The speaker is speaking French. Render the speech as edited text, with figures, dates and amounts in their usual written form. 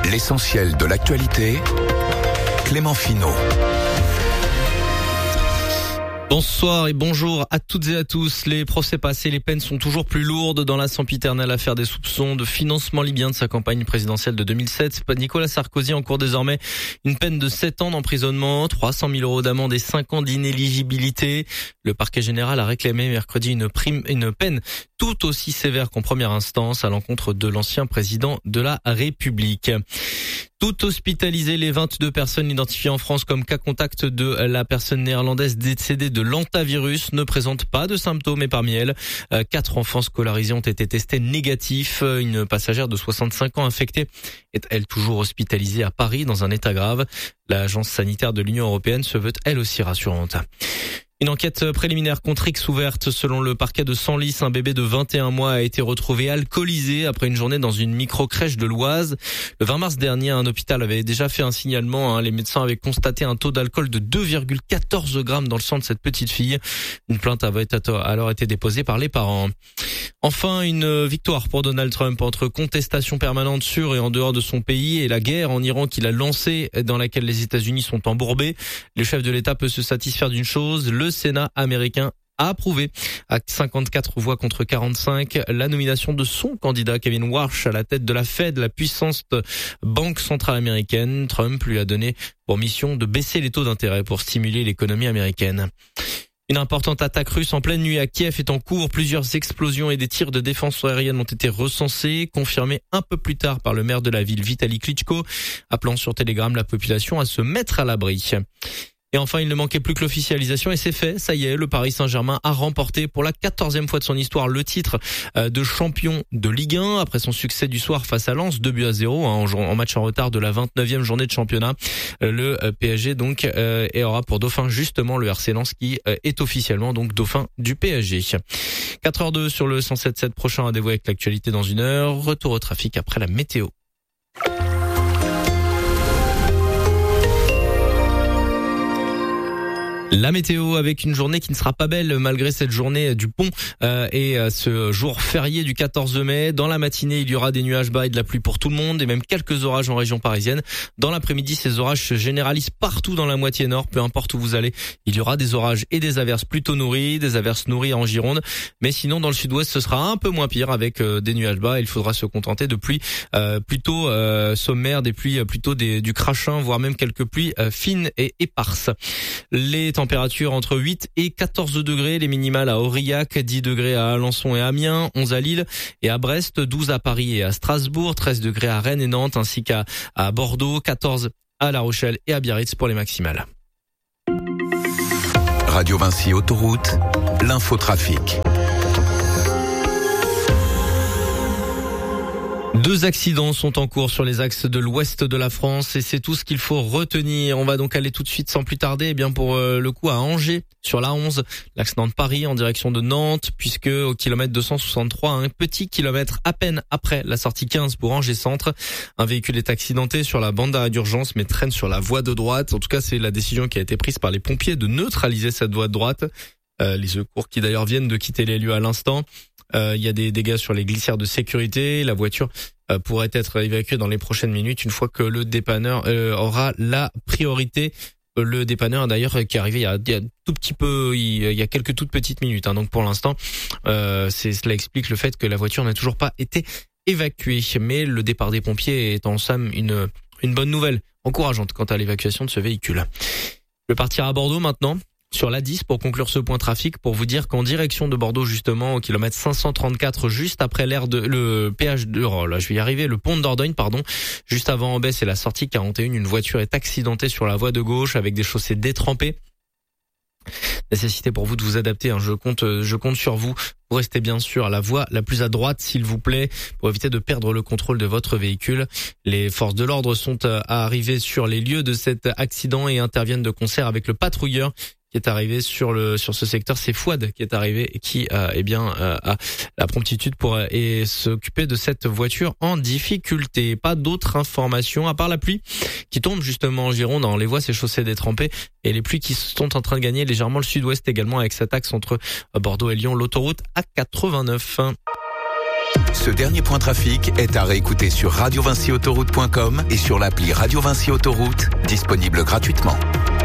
L'essentiel de l'actualité, Clément Finot. Bonsoir et bonjour à toutes et à tous. Les procès passés, les peines sont toujours plus lourdes dans la sempiternelle affaire des soupçons de financement libyen de sa campagne présidentielle de 2007. Nicolas Sarkozy encourt désormais une peine de 7 ans d'emprisonnement, 300 000 euros d'amende et 5 ans d'inéligibilité. Le parquet général a réclamé mercredi une peine tout aussi sévère qu'en première instance à l'encontre de l'ancien président de la République. Tout hospitalisé, les 22 personnes identifiées en France comme cas contact de la personne néerlandaise décédée de l'hantavirus ne présentent pas de symptômes et parmi elles, 4 enfants scolarisés ont été testés négatifs. Une passagère de 65 ans infectée est elle toujours hospitalisée à Paris dans un état grave. L'agence sanitaire de l'Union européenne se veut elle aussi rassurante. Une enquête préliminaire contre X ouverte selon le parquet de Senlis. Un bébé de 21 mois a été retrouvé alcoolisé après une journée dans une micro-crèche de l'Oise. Le 20 mars dernier, un hôpital avait déjà fait un signalement. Les médecins avaient constaté un taux d'alcool de 2,14 grammes dans le sang de cette petite fille. Une plainte avait alors été déposée par les parents. Enfin, une victoire pour Donald Trump entre contestation permanente sur et en dehors de son pays et la guerre en Iran qu'il a lancée dans laquelle les États-Unis sont embourbés. Le chef de l'État peut se satisfaire d'une chose, le Sénat américain a approuvé à 54 voix contre 45 la nomination de son candidat Kevin Warsh à la tête de la Fed, la puissante banque centrale américaine. Trump lui a donné pour mission de baisser les taux d'intérêt pour stimuler l'économie américaine. Une importante attaque russe en pleine nuit à Kiev est en cours. Plusieurs explosions et des tirs de défense aérienne ont été recensés, confirmés un peu plus tard par le maire de la ville, Vitali Klitschko, appelant sur Telegram la population à se mettre à l'abri. Et enfin, il ne manquait plus que l'officialisation et c'est fait. Ça y est, le Paris Saint-Germain a remporté pour la 14e fois de son histoire le titre de champion de Ligue 1 après son succès du soir face à Lens, 2-0 en match en retard de la 29e journée de championnat. Le PSG donc et aura pour dauphin justement le RC Lens qui est officiellement donc dauphin du PSG. 4h02 sur le 107.7 prochain rendez-vous avec l'actualité dans une heure. Retour au trafic après la météo. La météo avec une journée qui ne sera pas belle malgré cette journée du pont et ce jour férié du 14 mai. Dans la matinée, il y aura des nuages bas et de la pluie pour tout le monde et même quelques orages en région parisienne. Dans l'après-midi, ces orages se généralisent partout dans la moitié nord. Peu importe où vous allez, il y aura des orages et des averses plutôt nourries, des averses nourries en Gironde. Mais sinon, dans le sud-ouest, ce sera un peu moins pire avec des nuages bas. Il faudra se contenter de pluies plutôt sommaires, des pluies plutôt du crachin, voire même quelques pluies fines et éparses. Les températures entre 8 et 14 degrés, les minimales à Aurillac, 10 degrés à Alençon et Amiens, 11 à Lille et à Brest, 12 à Paris et à Strasbourg, 13 degrés à Rennes et Nantes ainsi qu'à Bordeaux, 14 à La Rochelle et à Biarritz pour les maximales. Radio Vinci Autoroute, l'infotrafic. 2 accidents sont en cours sur les axes de l'ouest de la France et c'est tout ce qu'il faut retenir. On va donc aller tout de suite sans plus tarder pour le coup à Angers sur la 11, l'axe Nantes-Paris en direction de Nantes puisque au kilomètre 263, un petit kilomètre à peine après la sortie 15 pour Angers Centre, un véhicule est accidenté sur la bande d'arrêt d'urgence mais traîne sur la voie de droite. En tout cas, c'est la décision qui a été prise par les pompiers de neutraliser cette voie de droite. Les secours qui d'ailleurs viennent de quitter les lieux à l'instant. Il y a des dégâts sur les glissières de sécurité. La voiture pourrait être évacuée dans les prochaines minutes une fois que le dépanneur aura la priorité. Le dépanneur d'ailleurs qui est arrivé il y a tout petit peu, il y a quelques toutes petites minutes. Donc pour l'instant, cela explique le fait que la voiture n'a toujours pas été évacuée. Mais le départ des pompiers est en somme une bonne nouvelle, encourageante quant à l'évacuation de ce véhicule. Je vais partir à Bordeaux maintenant. Sur la 10 pour conclure ce point trafic, pour vous dire qu'en direction de Bordeaux justement au kilomètre 534 juste après le péage de le pont de Dordogne juste avant Ambès c'est la sortie 41, une voiture est accidentée sur la voie de gauche avec des chaussées détrempées. Nécessité pour vous de vous adapter, je compte sur vous. Vous restez bien sûr à la voie la plus à droite s'il vous plaît pour éviter de perdre le contrôle de votre véhicule. Les forces de l'ordre sont arrivées sur les lieux de cet accident et interviennent de concert avec le patrouilleur qui est arrivé sur ce secteur. C'est Fouad qui est arrivé et qui a la promptitude pour s'occuper de cette voiture en difficulté. Pas d'autres informations à part la pluie qui tombe justement en Gironde. On les voit, ces chaussées détrempées et les pluies qui sont en train de gagner légèrement le sud-ouest également avec cet axe entre Bordeaux et Lyon, l'autoroute A89. Ce dernier point trafic est à réécouter sur radiovincyautoroute.com et sur l'appli Radio Vinci Autoroute, disponible gratuitement.